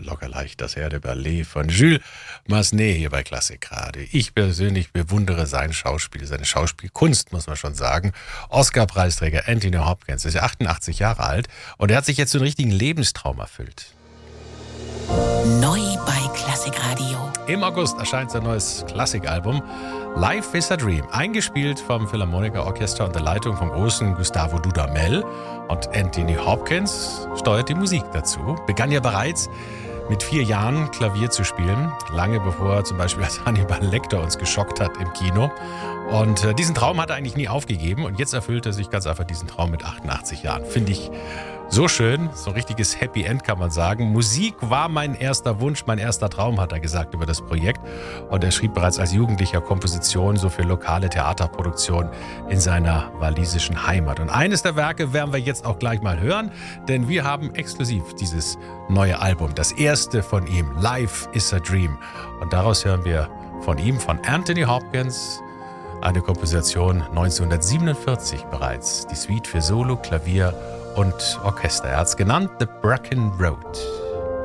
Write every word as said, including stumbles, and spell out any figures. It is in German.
locker leicht das Air de Ballet von Jules Massenet hier bei Klassik Radio. Ich persönlich bewundere sein Schauspiel, seine Schauspielkunst, muss man schon sagen. Oscar-Preisträger Anthony Hopkins ist ja achtundachtzig Jahre alt und er hat sich jetzt so einen richtigen Lebenstraum erfüllt. Neu bei Klassik Radio. Im August erscheint sein neues Klassikalbum Life is a Dream, eingespielt vom Philharmoniker Orchester unter Leitung vom großen Gustavo Dudamel. Und Anthony Hopkins steuert die Musik dazu. Begann ja bereits mit vier Jahren Klavier zu spielen, lange bevor er zum Beispiel als Hannibal Lecter uns geschockt hat im Kino. Und äh, diesen Traum hat er eigentlich nie aufgegeben und jetzt erfüllt er sich ganz einfach diesen Traum mit achtundachtzig Jahren. Finde ich so schön, so ein richtiges Happy End kann man sagen. Musik war mein erster Wunsch, mein erster Traum, hat er gesagt über das Projekt. Und er schrieb bereits als Jugendlicher Kompositionen so für lokale Theaterproduktionen in seiner walisischen Heimat. Und eines der Werke werden wir jetzt auch gleich mal hören, denn wir haben exklusiv dieses neue Album, das erste von ihm, Life is a Dream. Und daraus hören wir von ihm, von Anthony Hopkins, eine Komposition neunzehnhundertsiebenundvierzig bereits, die Suite für Solo, Klavier und Orchester. Er hat es genannt The Bracken Road.